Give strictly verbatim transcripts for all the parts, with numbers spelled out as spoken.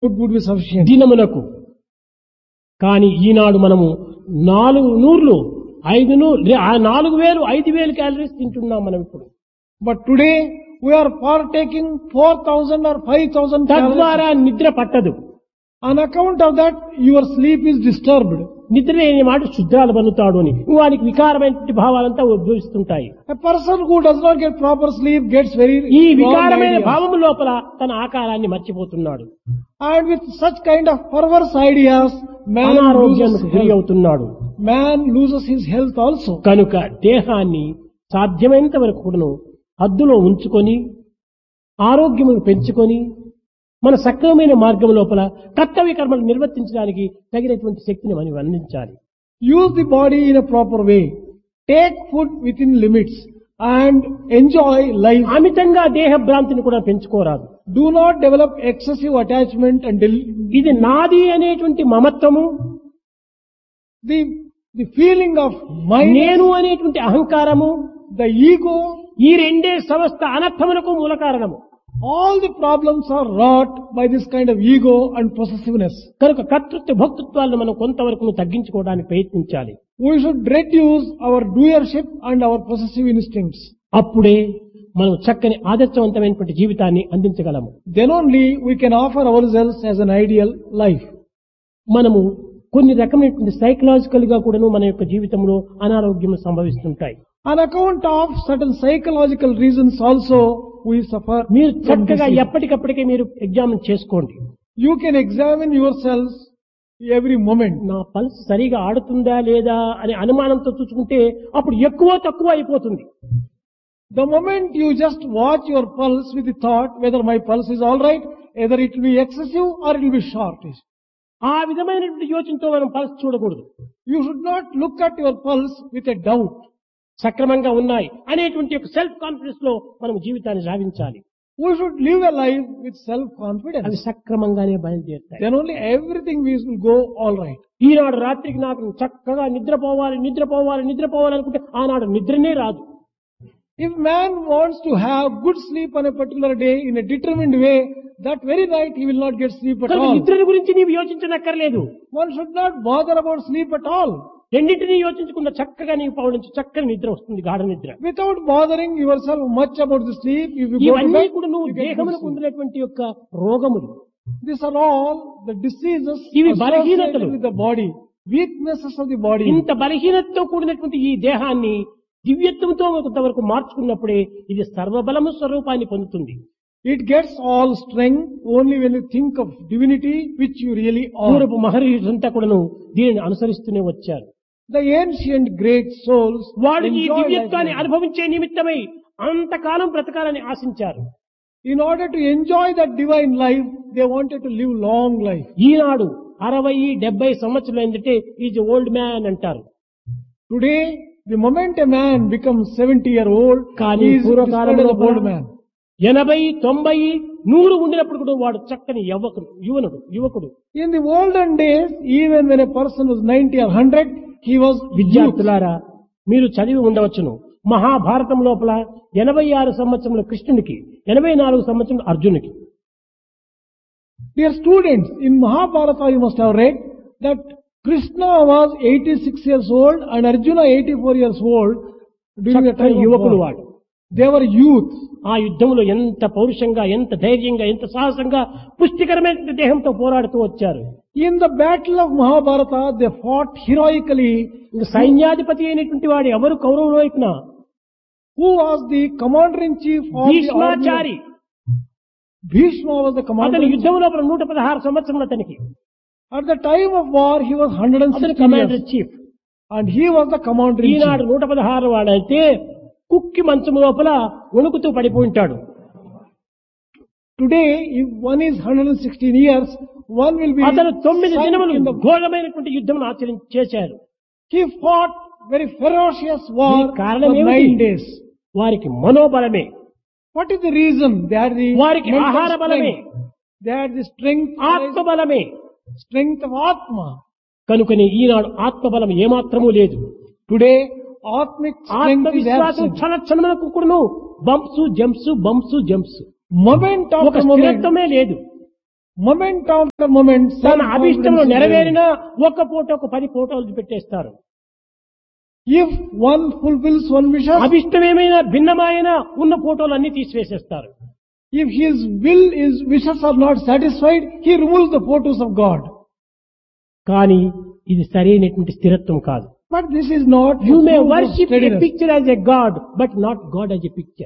food would be sufficient. దినమునకు. కానీ ఈనాడు మనము నాలుగు నూర్లు ఐదు నూరు నాలుగు వేలు ఐదు వేలు క్యాలరీస్ తింటున్నాం మనం ఇప్పుడు. But today we are partaking four thousand or five thousand తద్వారా calories. నిద్ర పట్టదు. On account of that, your sleep is disturbed. నిద్ర లేని మాట శుద్ధాలు బనుతాడు అని వారికి వికారమైన భావాలంతా ఉద్భవిస్తుంటాయి. A person who does not get proper sleep gets very ఈ wrong వికారమైన ideas. భావము లోపల తన ఆకారాన్ని మర్చిపోతున్నాడు. And with such kind of perverse ideas, man అనారోగ్యానికి loses గురి health. అవుతున్నాడు. Man loses his health also. కనుక దేహాన్ని సాధ్యమైనంత వరకు కూడాను హద్దులో ఉంచుకొని ఆరోగ్యమును పెంచుకొని మన సక్రమమైన మార్గం లోపల కర్తవ్య కర్మలు నిర్వర్తించడానికి తగినటువంటి శక్తిని మనం అందించాలి. Use the body in a proper way. Take food within limits and enjoy life. అమితంగా దేహ భ్రాంతిని కూడా పెంచుకోరాదు. Do not develop excessive attachment and del- ఇది నాది అనేటువంటి మమత్వము, the the feeling of mind, నేను అనేటువంటి అహంకారము, the ego. ఈ రెండే సమస్త అనర్థములకు మూల కారణము. All the problems are wrought by this kind of ego and possessiveness. కనుక కర్తృత్వ భోక్తృత్వాలను మనం కొంతవరకు తగ్గించుకోవడానికి ప్రయత్నించాలి. We should reduce our doership and our possessive instincts. అప్పుడే మనం చక్కని ఆదర్శవంతమైనటువంటి జీవితాన్ని అందించగలము. Then only we can offer ourselves as an ideal life. మనము కొన్ని రకమైనటువంటి సైకలాజికల్ గా కూడాను మన యొక్క జీవితంలో అనారోగ్యం సంభవిస్తుంటాయి. On account of certain psychological reasons also, we suffer. మీరు from చక్కగా disease. ఎప్పటికప్పటికే మీరు ఎగ్జామిన్ చేసుకోండి. You can examine yourselves every moment. నా పల్స్ సరిగా ఆడుతుందా లేదా అనే అనుమానంతో చూసుకుంటే అప్పుడు ఎక్కువ తక్కువ అయిపోతుంది. The moment you just watch your pulse with the thought whether my pulse is all right, either it will be excessive or it will be shortish. ఆ విధమైనటువంటి యోచనతో మనం పల్స్ చూడకూడదు. You should not look at your pulse with a doubt. సక్రమంగా ఉన్నాయి అనేటువంటి ఒక self confidence లో మనం జీవితాన్ని సాగించాలి. We should live a life with అవి self-confidence. సక్రమంగానే బయలుదేరుతాయి. Then only everything will go all right. ఈనాడు రాత్రికి నాకు చక్కగా నిద్రపోవాలి నిద్రపోవాలి నిద్రపోవాలి అనుకుంటే ఆనాడు నిద్రనే రాదు. If man wants to have good sleep on a particular day in a determined way, that very night he will not get sleep at కనుక all. నిద్రని గురించి నీవు యోచించనక్కర్లేదు. One should not bother about sleep at all. రెండింటినీ యోచించకుండా చక్కగా నీవు పవడించి చక్కని నిద్ర వస్తుంది, గాఢ నిద్ర. Without bothering yourself much about the sleep, if you go to ఇవన్నీ bed, కూడా నువ్వు you get good దేహమునకు sleep. ఉండినటువంటి యొక్క రోగములు. These are all the diseases ఇవి associated బలహీనతలు. with the body, weaknesses of the body. ఇంత బలహీనతతో కూడినటువంటి ఈ దేహాన్ని దివ్యత్వంతో కొంతవరకు మార్చుకున్నప్పుడే ఇది సర్వబలము స్వరూపాన్ని పొందుతుంది. It gets all strength only when you think of divinity, which you really are. పూర్వపు మహర్షులంతా కూడాను దీనిని అనుసరిస్తూనే వచ్చారు. The ancient great souls వాళ్ళు ఈ enjoy దివ్యత్వాన్ని life. అనుభవించే నిమిత్తమై అంతకాలం బ్రతకాలని ఆశించారు. In order to enjoy that divine life, they wanted to live long life. ఈనాడు అరవై డెబ్బై సంవత్సరాలు ఏంటంటే ఈజ్ ఓల్డ్ మ్యాన్ అంటారు. Today, the moment a man becomes seventy year old, కానీ he is described పూర్వకాలంలో as an old man. ఎనభై తొంభై నూరు ఉండినప్పుడు కూడా వాడు చక్కని యువకుడు యువనుడు యువకుడు. In the olden days, even when a person was ninety or one hundred, he was youth. విద్యార్థులారా మీరు చదివి ఉండవచ్చును. మహాభారతం లోపల ఎనభై ఆరు సంవత్సరముల కృష్ణునికి, ఎనభై నాలుగు సంవత్సరముల అర్జునునికి. Dear students, in Mahabharata you must have read that Krishna was eighty-six years old and Arjuna eighty-four years old during the time of యువకుడు war. వాడు. They were youth. ఆ యుద్ధంలో ఎంత పౌరుషంగా, ఎంత ధైర్యంగా, ఎంత సాహసంగా, పుష్టికరమైన దేహంతో పోరాడుతూ వచ్చారు. In the battle of Mahabharata, they fought heroically. ఇంక సైన్యాధిపతి అయినటువంటి వాడు ఎవరు కౌరవుల వైపున? Who was the commander-in-chief of the army? Bhishmachari. Bhishma was the అతని commander-in-chief. యుద్ధం లోపల నూట పదహారు సంవత్సరములు అతనికి. At the time of war, he was one hundred అతని sixty commander years. Chief. And he was the commander-in-chief. ఈనాడు నూట పదహారు వాడైతే కుక్కి మంచం లోపల వణుకుతూ పడిపోయింటాడు. Today, if one is one hundred sixteen years, one will be అతను తొమ్మిది sunk దినములు in the... ఘోరమైనటువంటి యుద్ధం ఆచరణ చేశారు. He fought very ferocious ఈ war కారణం for ఏమిటి? nine days. వారికి మనోబలమే, What is the reason? They had the వారికి mental ఆహార బలమే, strength. They had the strength, ఆత్మబలమే. strength of Atma. కనుకనే ఈనాడు ఆత్మబలం ఏమాత్రమూ లేదు. Today, Atmic strength is ఆత్మవిశ్వాసం absent. క్షణ క్షణములకు కూడాను bumps jumps bumps jumps, Moment ఒక after moment, స్థిరత్వమే లేదు. Moment after moment, తన అభిష్టంలో self-confidence is నెరవేరినా ఒక్క ఫోటోకు పది ఫోటోలు పెట్టేస్తారు. there. If one fulfills one wishes, అభిష్టం ఏమైనా భిన్నమైన ఉన్న ఫోటోలు అన్ని తీసివేసేస్తారు. if his will, his wishes are not satisfied, he removes the photos of God. కానీ ఇది సరైనటువంటి స్థిరత్వం కాదు. But this is not you a May proof of worship a steadiness. Picture as a God but not God as a picture.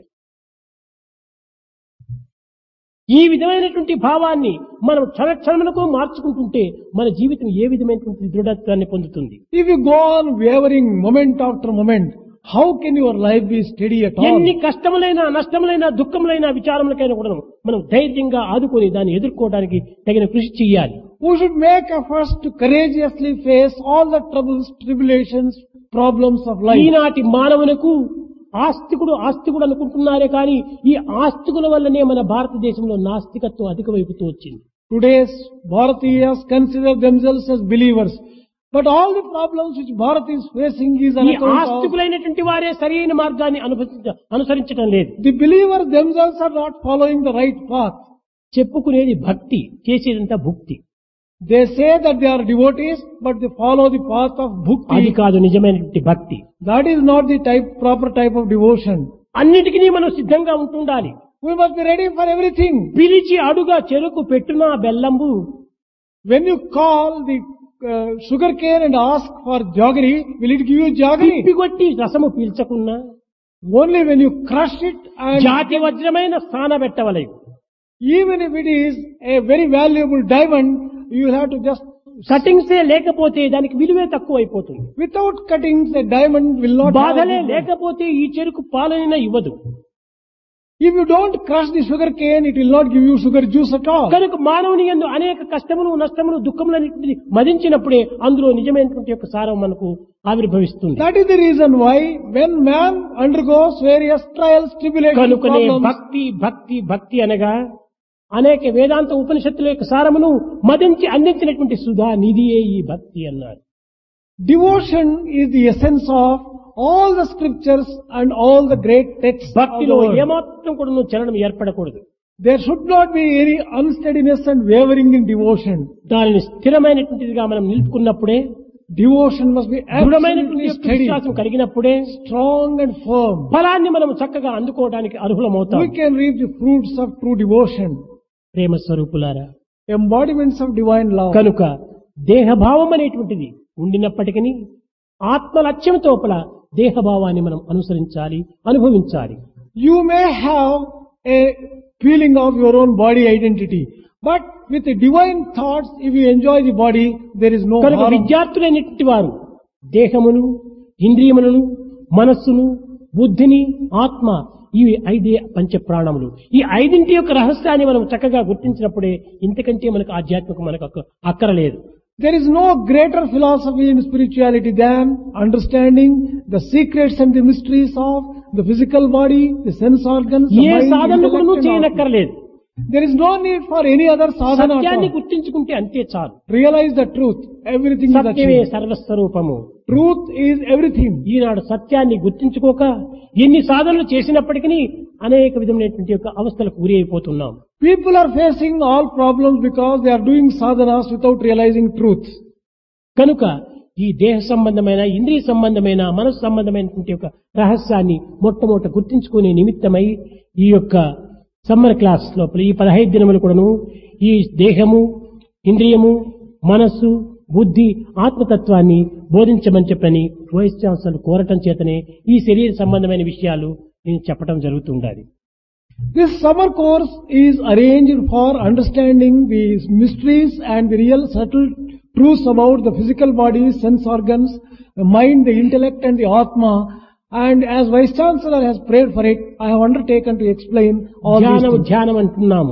ఈ విధమైనటువంటి భావాన్ని మనం క్షణ క్షణములకు మార్చుకుంటుంటే మన జీవితం ఏ విధమైనటువంటి దృఢత్వాన్ని పొందుతుంది. If you go on wavering moment after moment, how can your life be steady at all? ఎన్ని కష్టములైనా నష్టములైనా దుఃఖములైన విచారములకైనా కూడా మనం ధైర్యంగా ఆదుకొని దాన్ని ఎదుర్కోవడానికి తగిన కృషి చేయాలి. We should make efforts to courageously face all the troubles, tribulations, problems of life. ఈనాటి మానవునకు ఆస్తికుడు ఆస్తికుడు అనుకుంటున్నారే కానీ ఈ ఆస్తికుల వల్లనే మన భారతదేశంలో నాస్తికత్వం అధికమైపుతూ వచ్చింది. Today's Bharatiyas consider themselves as believers. But all the problems which Bharat is facing is on ఈ account of ఆస్తికులైనటువంటి వారే సరైన మార్గాన్ని అనుభవించ- అనుసరించడం లేదు. the believers themselves are not following the right path. చెప్పుకునేది భక్తి, చేసేదంతా భుక్తి. They say that they are devotees, but they follow the path of అది bhakti. కాదు నిజమైనటువంటి భక్తి. That is not the type, proper type of devotion. అన్నిటికీ మనం సిద్ధంగా ఉంటుండాలి. We must be ready for everything. పిలిచి అడుగా చెరుకు పెట్టునా బెల్లంబు. When you call the uh, sugar cane and ask for jaggery, will it give you jaggery? పిప్పిగొట్టి రసము పీల్చకున్నా Only when you crush it and జాతి వజ్రమైన స్థాన పెట్టవలయు. even if it is a very valuable diamond, you will have to just, కటింగ్సే లేకపోతే దానికి విలువే తక్కువ అయిపోతుంది. without cuttings, a diamond will not have బాధలే good- లేకపోతే ఈ చెరుకు పాలనైనా ఇవ్వదు. If you don't crush the sugar cane, it will not give you sugar juice at all. కనుక మానవుని యందు అనేక కష్టములు నష్టములు దుఃఖములన్నింటినీ మదించినప్పుడే అందులో నిజమైనటువంటి యొక్క సారం మనకు ఆవిర్భవిస్తుంది. That is the reason why when man undergoes various trials, tribulations, కనుకనే problems, భక్తి భక్తి భక్తి అనగా అనేక వేదాంత ఉపనిషత్తుల యొక్క సారమును మదించి అందించినటువంటి సుధా నిధియే ఈ భక్తి అన్నారు. devotion is the essence of all the scriptures and all the great texts of the భక్తిలో world. ఏమాత్రం కూడా చలనం ఏర్పడకూడదు. There should not be any unsteadiness and wavering in devotion. దానిని స్థిరమైనటువంటిదిగా మనం నిలుపుకున్నప్పుడే, Devotion must be దృఢమైనటువంటి absolutely యొక్క steady, విశ్వాసం కలిగినప్పుడే strong and firm. ఫలాన్ని మనం చక్కగా అందుకోవడానికి అర్హులమవుతాం. We can reap the fruits of true devotion, ప్రేమ స్వరూపులారా, embodiments of divine love. కనుక దేహభావం అనేటువంటిది ఉండినప్పటికీ ఆత్మ లక్ష్యం తోపల దేహభావాన్ని మనం అనుసరించాలి, అనుభవించాలి. You may have a feeling of your own body identity, but with the divine thoughts, if you enjoy the body, there is no కనుక harm. విద్యార్థులైనటువంటి వారు దేహమును, ఇంద్రియములను, మనస్సును, బుద్ధిని, ఆత్మ ఇవి ఐదే పంచ ప్రాణములు. ఈ ఐదింటి యొక్క రహస్యాన్ని మనం చక్కగా గుర్తించినప్పుడే ఇంతకంటే మనకు ఆధ్యాత్మికం మనకు అక్క- అక్కరలేదు. There is no greater philosophy in spirituality than understanding the secrets and the mysteries of the physical body, the sense organs, the A mind, సాధనను intellect, and all. చేయనక్కర్లేదు. There is no need for any other sadhana at సత్యాన్ని all. గుర్తించుకుంటే అంతే చాలు. Realize the truth. Everything is సత్యమే achieved. సర్వస్వరూపము. Truth is everything. ఈనాడు సత్యాన్ని గుర్తించుకోక ఎన్ని సాధనలు చేసినప్పటికీ అనేక విధమైనటువంటి యొక్క అవస్థలకు గురి అయిపోతున్నాం. People are facing all problems because they are doing sadhanas without realizing truth. కనుక ఈ దేహ సంబంధమైన, ఇంద్రియ సంబంధమైన, మనసు సంబంధమైనటువంటి యొక్క రహస్యాన్ని మొట్టమొదట గుర్తించుకునే నిమిత్తమై ఈ యొక్క సమ్మర్ క్లాస్ లోపల ఈ పదహైదు దినములు కూడాను ఈ దేహము, ఇంద్రియము, మనస్సు, బుద్ధి, ఆత్మతత్వాన్ని బోధించమని చెప్పని వైస్ ఛాన్సలర్ కోరటం చేతనే ఈ శరీర సంబంధమైన విషయాలు నేను చెప్పడం జరుగుతుండాలి. This summer course is arranged for understanding the mysteries and the real subtle truths about the physical body, sense organs, the mind, the intellect and the Atma. And as Vice Chancellor has prayed for it, I have undertaken to explain all these ధ్యానం things. ధ్యానం అంటున్నాము.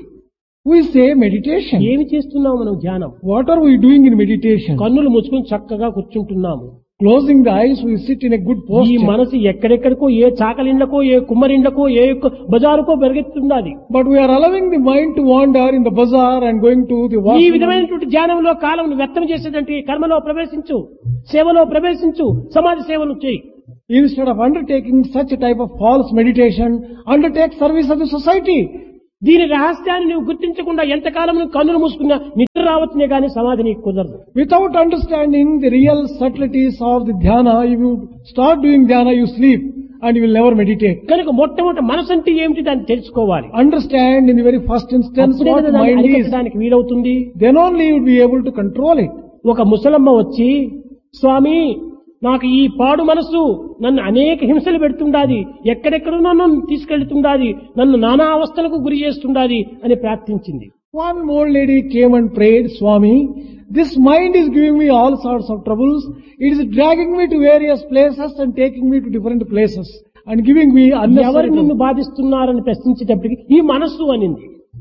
We say meditation. ఏమి చేస్తున్నాము మనం ధ్యానం? What are we doing in meditation? కన్నులు ముచ్చుకుని చక్కగా కూర్చుంటున్నాము. Closing the eyes, we sit in a good ఈ posture. మనసు ఎక్కడెక్కడికో ఏ చాకలిండ్లకో ఏ కుమ్మరిండ్లకో ఏ యొక్క బజారుకో పెరిగెత్తుండాలి. But we are allowing the mind to wander in the bazaar and going to the ఈ washroom. విధమైనటువంటి ధ్యానంలో కాలం వ్యక్తం చేసేదంటే కర్మలో ప్రవేశించు, సేవలో ప్రవేశించు, సమాజ సేవలు చేయి. Instead of undertaking such a type of false meditation, undertake service of the society. దీని రహస్యాన్ని నువ్వు గుర్తించకుండా ఎంతకాలం నువ్వు కన్నులు మూసుకున్నా నిద్ర రావచ్చునే కానీ సమాధి నీకు కుదరదు. Without understanding the real subtleties of the dhyana, if you start doing dhyana, you sleep and you will never meditate. కనుక మొట్టమొదటి మనసు అంటే ఏమిటి దాన్ని తెలుసుకోవాలి. Understand in the very first instance అప్పుడే what కదా దాన్ని mind is. అరికట్టడానికి వీలవుతుంది. Then only you will be able to control it. ఒక ముసలమ్మ వచ్చి, స్వామి నాకు ఈ పాడు మనసు నన్ను అనేక హింసలు పెడుతుండాది, ఎక్కడెక్కడో నన్ను తీసుకెళ్తుండాది, నన్ను నానా అవస్థలకు గురి చేస్తుండాది అని ప్రార్థించింది. One old lady came and prayed, Swami, this mind is giving me all sorts of troubles. It is dragging me to various places and taking me to different places and giving me ఎవరు unnecessary నిన్ను trouble. బాధిస్తున్నారని ప్రశ్నించేటప్పటికి ఈ మనస్సు అనింది.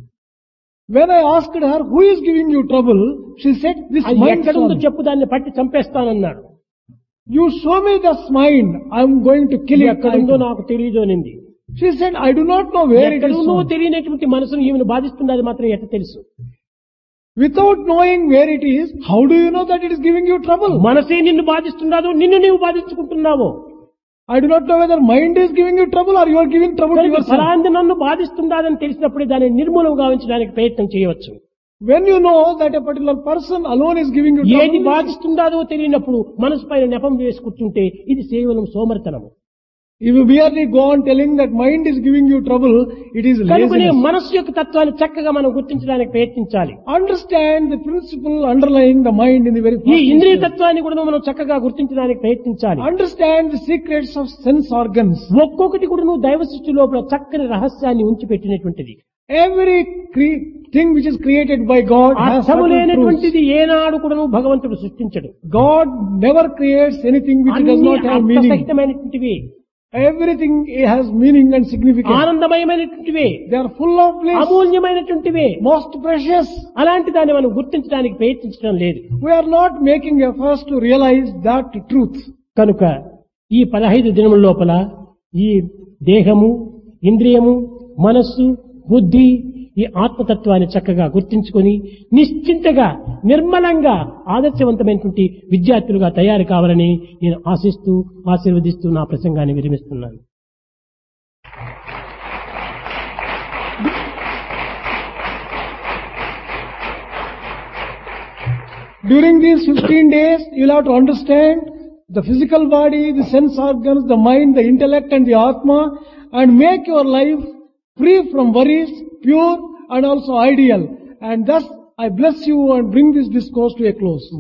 When I asked her, who is giving you trouble? She said, this అది mind. ఎక్కడుందో Swami. చెప్పు, దాన్ని పట్టి చంపేస్తానన్నాడు. You show me this mind. I am going to kill it. ఎక్కడుందో నాకు తెలియదు అనింది. She said, I do not know where it is. ఎక్కడుందో Swami. తెలియనటువంటి మనసును ఈమెను బాధిస్తున్నది మాత్రం ఎట్ట తెలుసు? Without knowing where it is, how do you know that it is giving you trouble? మనసే నిన్ను బాధిస్తున్నాదో నిన్ను నీవు బాధించుకుంటున్నావో. I do not know whether mind is giving you trouble or you are giving trouble to కనుక yourself. ఫలాంది నన్ను బాధిస్తుందాదని తెలిసినప్పుడే దాన్ని నిర్మూలం గావించడానికి ప్రయత్నం చేయవచ్చు. When you know that a particular person alone is giving you ఏది trouble, బాధిస్తుందాదో తెలియనప్పుడు మనసు పైన నెపం వేసి కూర్చుంటే ఇది కేవలం సోమరితనము. if you merely go on telling that mind is giving you trouble, it is కనుకనే laziness. మనస్సు యొక్క తత్వాన్ని చక్కగా మనం గుర్తించడానికి ప్రయత్నించాలి. Understand the principle underlying the mind in the very ఈ first ఇంద్రియ instance. తత్వాన్ని కూడా మనం చక్కగా గుర్తించడానికి ప్రయత్నించాలి. Understand the secrets of sense organs. ఒక్కొక్కటి కూడా నువ్వు దైవ సృష్టి లోపల చక్కని రహస్యాన్ని ఉంచి పెట్టినటువంటిది. Every cre- thing which is created by God has అర్థము certain truths. లేనటువంటిది ఏనాడు కూడా నువ్వు భగవంతుడు సృష్టించడు. God never creates anything which does అన్ని not have meaning. అర్థసహితమైనటువంటివి, Everything has meaning and significance. ఆనందమయమైనటువంటివి, They are full of bliss, అమూల్యమైనటువంటివి. most precious. అలాంటి దాన్ని మనం గుర్తించడానికి ప్రయత్నించడం లేదు. We are not making efforts to realize that truth. కనుక ఈ పదహైదు దినముల లోపల ఈ దేహము, ఇంద్రియము, మనస్సు, బుద్ధి, ఈ ఆత్మతత్వాన్ని చక్కగా గుర్తించుకొని నిశ్చింతగా నిర్మలంగా ఆదర్శవంతమైనటువంటి విద్యార్థులుగా తయారు కావాలని నేను ఆశిస్తూ ఆశీర్వదిస్తూ నా ప్రసంగాన్ని విరమిస్తున్నాను. During these fifteen days, you will have to understand the physical body, the sense organs, the mind, the intellect and the Atma, and make your life free from worries, pure and also ideal. And thus, I bless you and bring this discourse to a close.